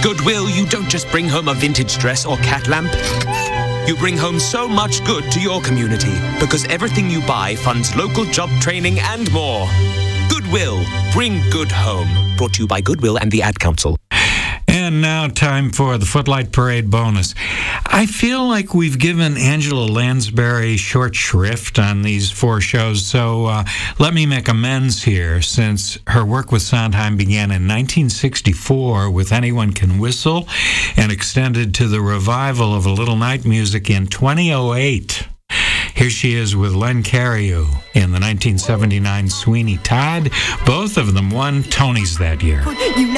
Goodwill, you don't just bring home a vintage dress or cat lamp. You bring home so much good to your community because everything you buy funds local job training and more. Goodwill, bring good home. Brought to you by Goodwill and the Ad Council. And now time for the Footlight Parade bonus. I feel like we've given Angela Lansbury short shrift on these 4 shows, so let me make amends here, since her work with Sondheim began in 1964 with Anyone Can Whistle and extended to the revival of A Little Night Music in 2008. Here she is with Len Cariou in the 1979 Sweeney Todd. Both of them won Tonys that year.